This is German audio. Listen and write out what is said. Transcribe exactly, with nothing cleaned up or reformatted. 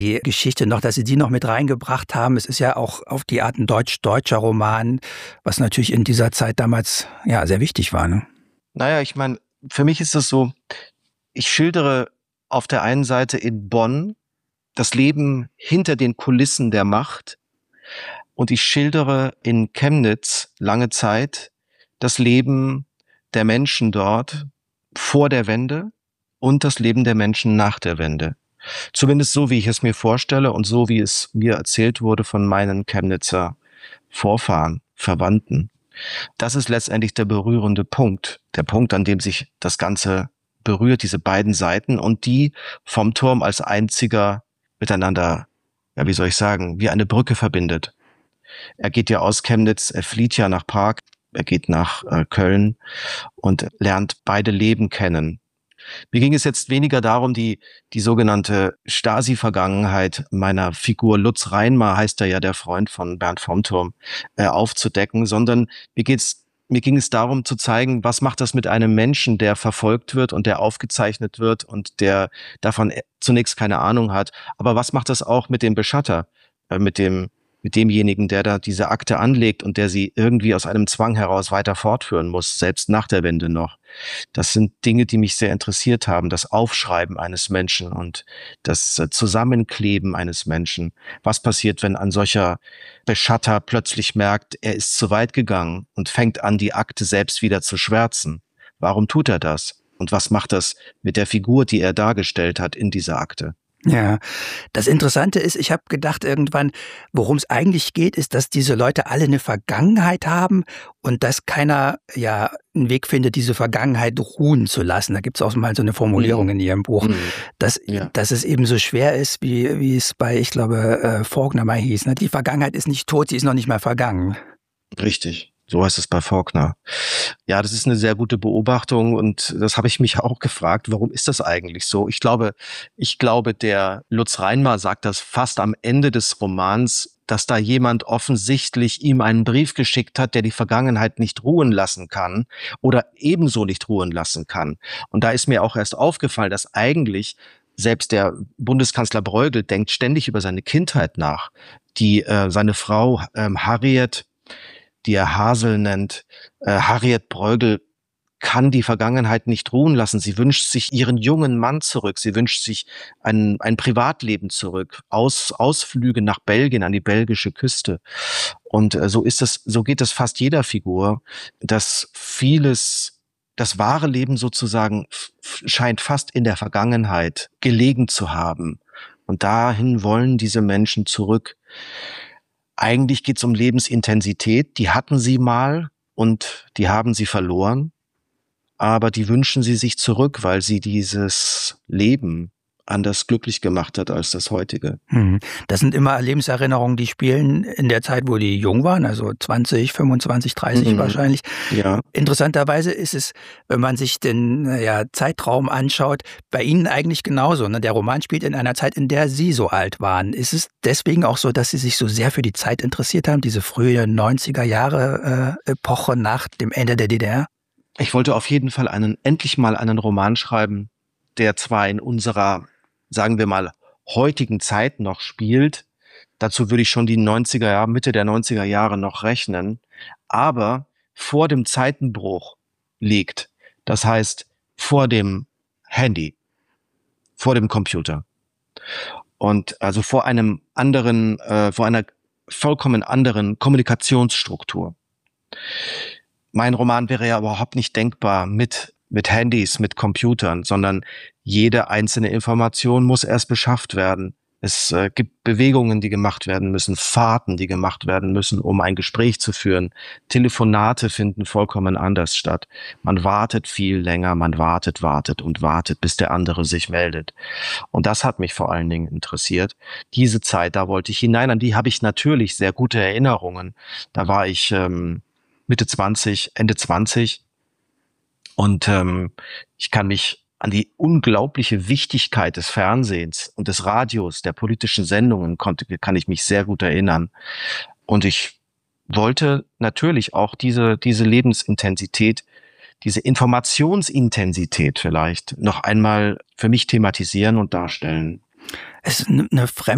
die Geschichte noch, dass Sie die noch mit reingebracht haben. Es ist ja auch auf die Art ein deutsch-deutscher Roman, was natürlich in dieser Zeit damals ja sehr wichtig war. Ne? Naja, ich meine, für mich ist es so, ich schildere auf der einen Seite in Bonn das Leben hinter den Kulissen der Macht und ich schildere in Chemnitz lange Zeit das Leben der Menschen dort vor der Wende und das Leben der Menschen nach der Wende. Zumindest so, wie ich es mir vorstelle und so, wie es mir erzählt wurde von meinen Chemnitzer Vorfahren, Verwandten. Das ist letztendlich der berührende Punkt, der Punkt, an dem sich das Ganze berührt, diese beiden Seiten und die vom Turm als einziger miteinander, ja, wie soll ich sagen, wie eine Brücke verbindet. Er geht ja aus Chemnitz, er flieht ja nach Prag, er geht nach äh, Köln und lernt beide Leben kennen. Mir ging es jetzt weniger darum, die die sogenannte Stasi-Vergangenheit meiner Figur Lutz Reinmar, heißt er ja, der Freund von Bernd vom Turm, äh, aufzudecken, sondern mir geht's mir ging es darum zu zeigen, was macht das mit einem Menschen, der verfolgt wird und der aufgezeichnet wird und der davon zunächst keine Ahnung hat, aber was macht das auch mit dem Beschatter, äh, mit dem mit demjenigen, der da diese Akte anlegt und der sie irgendwie aus einem Zwang heraus weiter fortführen muss, selbst nach der Wende noch. Das sind Dinge, die mich sehr interessiert haben, das Aufschreiben eines Menschen und das Zusammenkleben eines Menschen. Was passiert, wenn ein solcher Beschatter plötzlich merkt, er ist zu weit gegangen und fängt an, die Akte selbst wieder zu schwärzen? Warum tut er das? Und was macht das mit der Figur, die er dargestellt hat in dieser Akte? Ja, das Interessante ist, ich habe gedacht irgendwann, worum es eigentlich geht, ist, dass diese Leute alle eine Vergangenheit haben und dass keiner ja einen Weg findet, diese Vergangenheit ruhen zu lassen. Da gibt es auch mal so eine Formulierung in Ihrem Buch, Mhm. dass, Ja. dass es eben so schwer ist, wie, wie es bei, ich glaube, äh, Faulkner mal hieß. Ne? Die Vergangenheit ist nicht tot, sie ist noch nicht mal vergangen. Richtig. So heißt es bei Faulkner. Ja, das ist eine sehr gute Beobachtung und das habe ich mich auch gefragt, warum ist das eigentlich so? Ich glaube, ich glaube, der Lutz Reinmar sagt das fast am Ende des Romans, dass da jemand offensichtlich ihm einen Brief geschickt hat, der die Vergangenheit nicht ruhen lassen kann oder ebenso nicht ruhen lassen kann. Und da ist mir auch erst aufgefallen, dass eigentlich selbst der Bundeskanzler Bruegel denkt ständig über seine Kindheit nach. Die äh, seine Frau ähm, Harriet, die er Hasel nennt, äh, Harriet Bruegel kann die Vergangenheit nicht ruhen lassen. Sie wünscht sich ihren jungen Mann zurück. Sie wünscht sich ein, ein Privatleben zurück. Aus, Ausflüge nach Belgien, an die belgische Küste. Und äh, so ist es, so geht es fast jeder Figur, dass vieles, das wahre Leben sozusagen f- scheint fast in der Vergangenheit gelegen zu haben. Und dahin wollen diese Menschen zurück. Eigentlich geht es um Lebensintensität, die hatten sie mal und die haben sie verloren, aber die wünschen sie sich zurück, weil sie dieses Leben anders glücklich gemacht hat als das heutige. Hm. Das sind immer Lebenserinnerungen, die spielen in der Zeit, wo die jung waren, also zwanzig, fünfundzwanzig, dreißig Mhm. wahrscheinlich. Ja. Interessanterweise ist es, wenn man sich den ja, Zeitraum anschaut, bei Ihnen eigentlich genauso. Ne? Der Roman spielt in einer Zeit, in der Sie so alt waren. Ist es deswegen auch so, dass Sie sich so sehr für die Zeit interessiert haben, diese frühe neunziger Jahre äh, Epoche nach dem Ende der D D R? Ich wollte auf jeden Fall einen, endlich mal einen Roman schreiben, der zwar in unserer, sagen wir mal, heutigen Zeit noch spielt. Dazu würde ich schon die neunziger Jahre, Mitte der neunziger Jahre noch rechnen, aber vor dem Zeitenbruch liegt. Das heißt, vor dem Handy, vor dem Computer. Und also vor einem anderen, äh, vor einer vollkommen anderen Kommunikationsstruktur. Mein Roman wäre ja überhaupt nicht denkbar mit, mit Handys, mit Computern, sondern jede einzelne Information muss erst beschafft werden. Es äh, gibt Bewegungen, die gemacht werden müssen, Fahrten, die gemacht werden müssen, um ein Gespräch zu führen. Telefonate finden vollkommen anders statt. Man wartet viel länger, man wartet, wartet und wartet, bis der andere sich meldet. Und das hat mich vor allen Dingen interessiert. Diese Zeit, da wollte ich hinein, an die habe ich natürlich sehr gute Erinnerungen. Da war ich ähm, Mitte zwanzig, Ende zwanzig und ähm, ich kann mich an die unglaubliche Wichtigkeit des Fernsehens und des Radios, der politischen Sendungen konnte, kann ich mich sehr gut erinnern. Und ich wollte natürlich auch diese, diese Lebensintensität, diese Informationsintensität vielleicht noch einmal für mich thematisieren und darstellen. Es ist eine fremde